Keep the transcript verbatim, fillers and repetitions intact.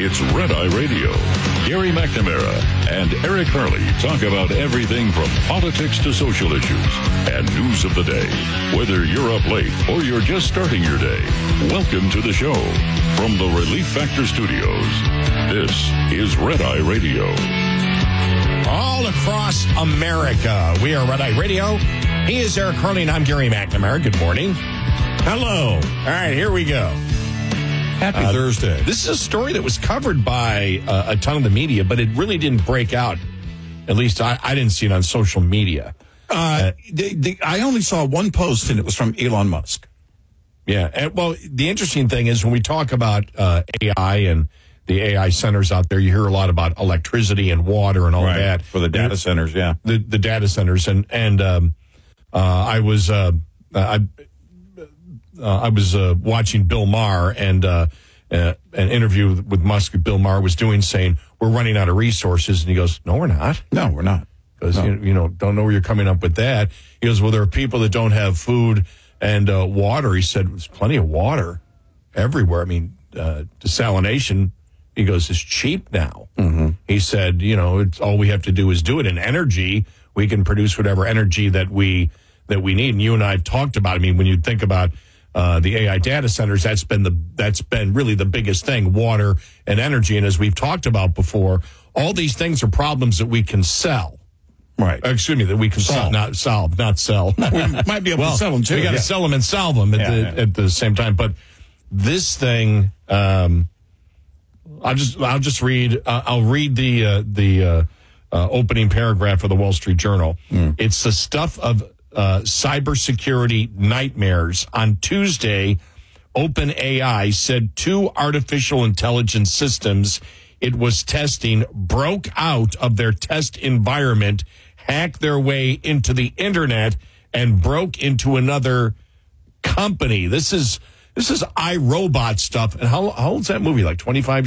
It's Red Eye Radio. Gary McNamara and Eric Hurley talk about everything from politics to social issues and news of the day. Whether you're up late or you're just starting your day, welcome to the show. From the Relief Factor Studios, this is Red Eye Radio. All across America, we are Red Eye Radio. He is Eric Hurley, and I'm Gary McNamara. Good morning. Hello. All right, here we go. Happy uh, Thursday. This is a story that was covered by uh, a ton of the media, but it really didn't break out. At least I, I didn't see it on social media. Uh, uh, the, the, I only saw one post, and it was from Elon Musk. Yeah. And, well, the interesting thing is when we talk about uh, A I and the A I centers out there, you hear a lot about electricity and water and all right. that. For the data centers, yeah. The, the data centers. And, and um, uh, I was... Uh, I Uh, I was uh, watching Bill Maher and uh, uh, an interview with Musk that Bill Maher was doing, saying we're running out of resources, and he goes, "No, we're not. No, we're not. Because no. you, you know, don't know where you're coming up with that." He goes, "Well, there are people that don't have food and uh, water." He said, "There's plenty of water everywhere. I mean, uh, desalination." He goes, "Is cheap now." Mm-hmm. He said, "You know, it's all we have to do is do it. In energy, we can produce whatever energy that we that we need." And you and I have talked about. I mean, when you think about Uh, the A I data centers, that's been the that's been really the biggest thing, water and energy. And as we've talked about before, all these things are problems that we can sell. Right. Uh, excuse me, that we can solve, not solve, not sell. We might be able well, to sell them, too. We got to yeah. sell them and solve them at, yeah, the, yeah. at the same time. But this thing, um, I'll just I'll just read, uh, I'll read the, uh, the uh, uh, opening paragraph of the Wall Street Journal. Mm. It's the stuff of Uh, cybersecurity nightmares. On Tuesday, OpenAI said two artificial intelligence systems it was testing broke out of their test environment, hacked their way into the internet, and broke into another company. This is this is iRobot stuff. And how, how old's that movie? Like twenty-five